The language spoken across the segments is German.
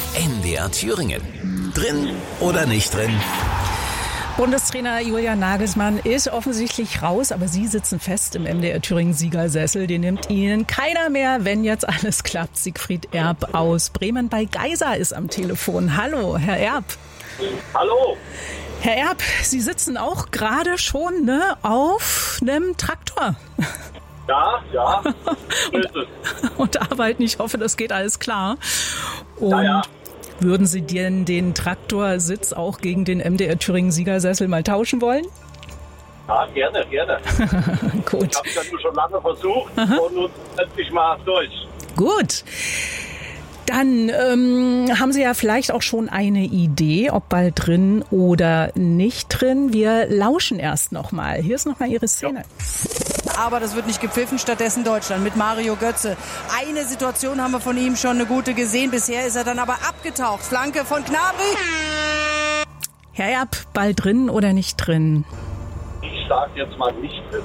MDR Thüringen. Drin oder nicht drin? Bundestrainer Julian Nagelsmann ist offensichtlich raus, aber Sie sitzen fest im MDR Thüringen Siegersessel. Den nimmt Ihnen keiner mehr, wenn jetzt alles klappt. Siegfried Erb aus Bremen bei Geisa ist am Telefon. Hallo, Herr Erb. Hallo. Herr Erb, Sie sitzen auch gerade schon auf einem Traktor. Ja. und arbeiten. Ich hoffe, das geht alles klar. Und ja. Würden Sie denn den Traktorsitz auch gegen den MDR Thüringen Siegersessel mal tauschen wollen? Ja, gerne. Gut. Ich habe das schon lange versucht und nun endlich mal durch. Gut. Dann haben Sie ja vielleicht auch schon eine Idee, ob bald drin oder nicht drin. Wir lauschen erst nochmal. Hier ist nochmal Ihre Szene. Ja. Aber das wird nicht gepfiffen, stattdessen Deutschland mit Mario Götze. Eine Situation haben wir von ihm schon eine gute gesehen. Bisher ist er dann aber abgetaucht. Flanke von Gnabry. Herr Erb, bald drin oder nicht drin? Ich sage jetzt mal nicht drin.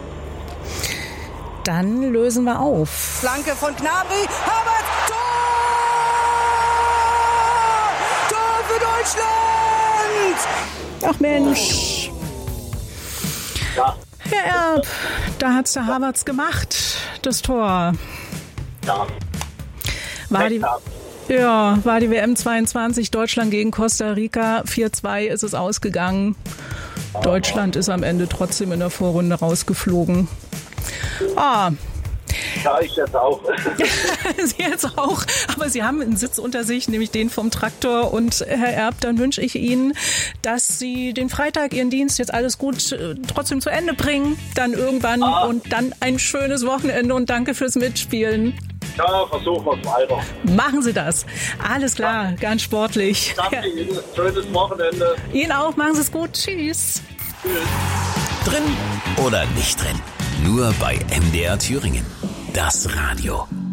Dann lösen wir auf. Flanke von Gnabry. Havertz, Tor! Tor für Deutschland! Ach Mensch. Ja. Herr Erb, da hat's der Havertz gemacht, das Tor. Ja. War die WM 22, Deutschland gegen Costa Rica, 4-2 ist es ausgegangen. Deutschland ist am Ende trotzdem in der Vorrunde rausgeflogen. Ja, ich jetzt auch. Sie jetzt auch, aber Sie haben einen Sitz unter sich, nämlich den vom Traktor. Und Herr Erb, dann wünsche ich Ihnen, dass Sie den Freitag, Ihren Dienst jetzt alles gut trotzdem zu Ende bringen, dann irgendwann und dann ein schönes Wochenende und danke fürs Mitspielen. Ja, versuchen wir es weiter. Machen Sie das. Alles klar, ganz sportlich. Danke Ihnen, schönes Wochenende. Ihnen auch, machen Sie es gut. Tschüss. Drin oder nicht drin? Nur bei MDR Thüringen. Das Radio.